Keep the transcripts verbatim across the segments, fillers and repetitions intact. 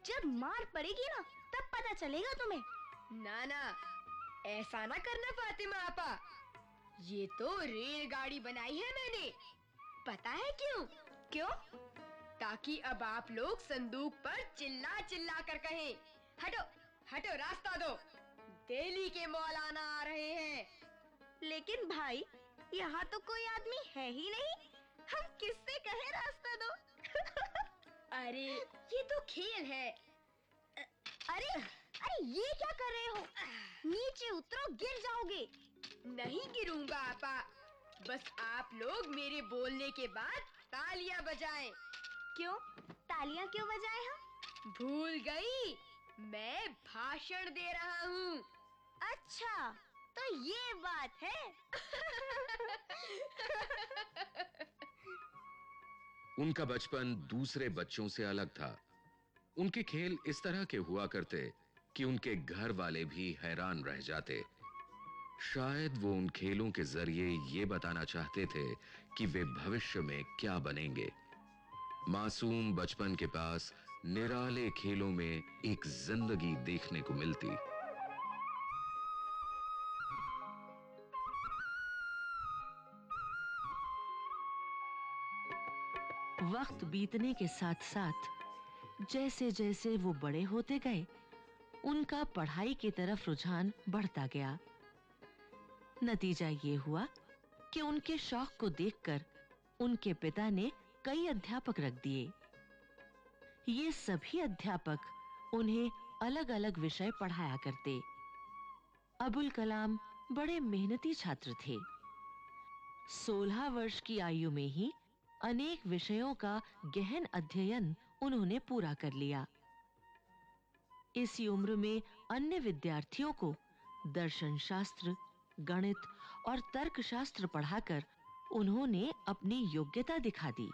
जब मार पड़ेगी ना तब पता चलेगा तुम्हें। ना ना, ऐसा ना करना फातिमा आपा। ये तो रेलगाड़ी बनाई है मैंने। पता है क्यों? क्यों? ताकि अब आप लोग संदूक पर चिल्ला चिल्ला कर कहें, हटो हटो, रास्ता दो, दिल्ली के मौलाना आ रहे हैं। लेकिन भाई, यहाँ तो कोई आदमी है ही नहीं, हम किससे कहें रास्ता दो? अरे ये तो खेल है। अरे अरे ये क्या कर रहे हो? नीचे उतरो, गिर जाओगे। नहीं गिरूंगा आपा, बस आप लोग मेरे बोलने के बाद तालियां बजाएं। क्यों? तालियां क्यों बजाएं हम? भूल गई? मैं भाषण दे रहा हूँ। अच्छा, तो ये बात है। उनका बचपन दूसरे बच्चों से अलग था। उनके खेल इस तरह के हुआ करते कि उनके घर वाले भी हैरान रह जाते। शायद वो उन खेलों के जरिए ये बताना चाहते थे कि वे भविष्य में क्या बनेंगे। मासूम बचपन के पास निराले खेलों में एक जिंदगी देखने को मिलती। वक्त बीतने के साथ साथ जैसे जैसे वो बड़े होते गए, उनका पढ़ाई की तरफ रुझान बढ़ता गया। नतीजा ये हुआ कि उनके शौक को देखकर उनके पिता ने कई अध्यापक रख दिए। ये सभी अध्यापक उन्हें अलग-अलग विषय पढ़ाया करते। अबुल कलाम बड़े मेहनती छात्र थे। सोलह वर्ष की आयु में ही अनेक विषयों का गहन अध्ययन उन्होंने पूरा कर लिया। इसी उम्र में अन्य विद्यार्थियों को दर्शन शास्त्र, गणित और तर्कशास्त्र पढ़ाकर उन्होंने अपनी योग्यता दिखा दी।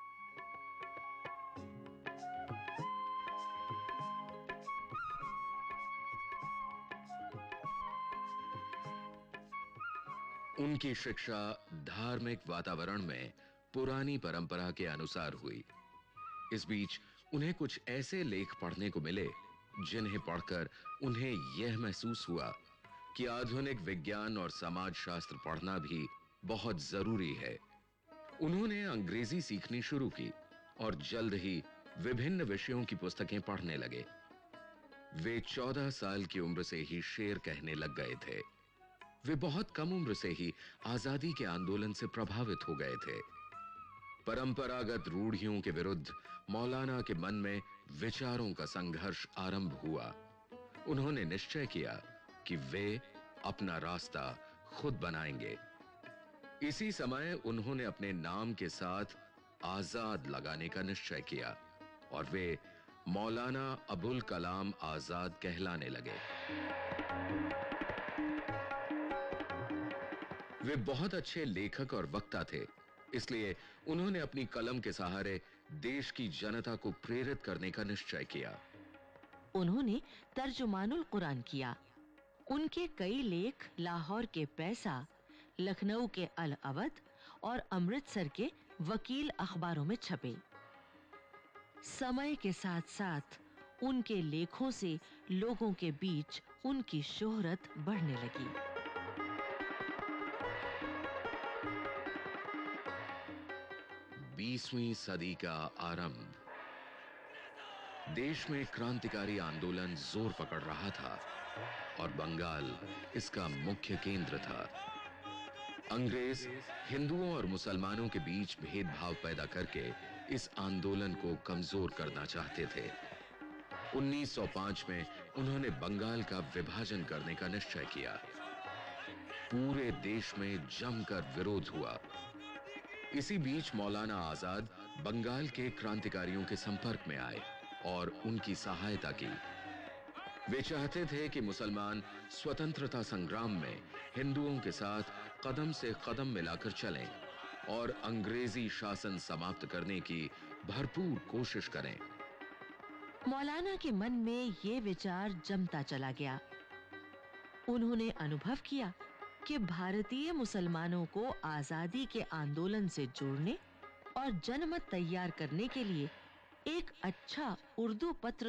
उनकी शिक्षा धार्मिक वातावरण में पुरानी परंपरा के अनुसार हुई। इस बीच उन्हें कुछ ऐसे लेख पढ़ने को मिले जिन्हें पढ़कर उन्हें यह महसूस हुआ कि आधुनिक विज्ञान और समाज शास्त्र पढ़ना भी बहुत जरूरी है। उन्होंने अंग्रेजी सीखनी शुरू की और जल्द ही विभिन्न विषयों की पुस्तकें पढ़ने लगे। वे चौदह साल की उम्र से ही शेर कहने लग गए थे। वे बहुत कम उम्र से ही आजादी के आंदोलन से प्रभावित हो गए थे। परंपरागत रूढ़ियों के विरुद्ध मौलाना के मन में विचारों का संघर्ष आरंभ हुआ। उन्होंने निश्चय किया कि वे अपना रास्ता खुद बनाएंगे। इसी समय उन्होंने अपने नाम के साथ आजाद लगाने का निश्चय किया और वे मौलाना अबुल कलाम आजाद कहलाने लगे। वे बहुत अच्छे लेखक और वक्ता थे, इसलिए उन्होंने अपनी कलम के सहारे देश की जनता को प्रेरित करने का निश्चय किया। उन्होंने तर्जुमानुल कुरान किया। उनके कई लेख लाहौर के पैसा, लखनऊ के अल अवध और अमृतसर के वकील अखबारों में छपे। समय के साथ-साथ उनके लेखों से लोगों के बीच उनकी शोहरत बढ़ने लगी। बीसवीं सदी का आरंभ। देश में क्रांतिकारी आंदोलन जोर पकड़ रहा था और बंगाल इसका मुख्य केंद्र था। अंग्रेज हिंदुओं और मुसलमानों के बीच भेदभाव पैदा करके इस आंदोलन को कमजोर करना चाहते थे। उन्नीस सौ पाँच में उन्होंने बंगाल का विभाजन करने का निश्चय किया। पूरे देश में जमकर विरोध हुआ। इसी बीच मौलाना आजाद बंगाल के क्रांतिकारियों के संपर्क में आए और उनकी सहायता की। वे चाहते थे कि मुसलमान स्वतंत्रता संग्राम में हिंदुओं के साथ कदम से कदम मिलाकर चलें और अंग्रेजी शासन समाप्त करने की भरपूर कोशिश करें। मौलाना के मन में यह विचार जमता चला गया। उन्होंने अनुभव किया कि भारतीय मुसलमानों को आजादी के आंदोलन से जोड़ने और जनमत तैयार करने के लिए एक अच्छा उर्दू पत्र